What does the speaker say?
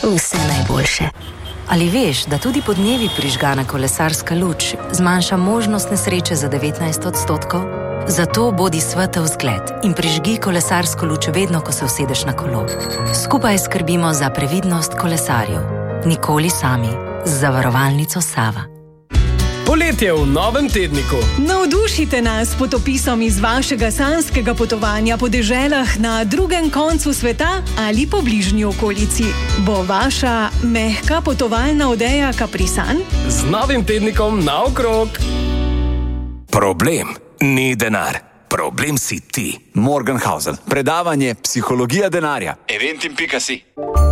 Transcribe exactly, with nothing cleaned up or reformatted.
Vse najboljše. Ali veš, da tudi podnevi prižgana kolesarska luč zmanjša možnost nesreče za devetnajst odstotkov? Zato bodi svetel zgled in prižgi kolesarsko luč vedno, ko se usedeš na kolo. Skupaj skrbimo za previdnost kolesarjev. Nikoli sami. Z zavarovalnico Sava. Poletje v novem tedniku. Navdušite nas s potopisom iz vašega sanskega potovanja po deželah na drugem koncu sveta ali po bližnji okolici. Bo vaša mehka potovalna odeja Kaprisan? Z novim tednikom naokrog. Problem ni denar. Problem si ti. Morgenhausen. Predavanje Psihologija denarja. Eventim pika si.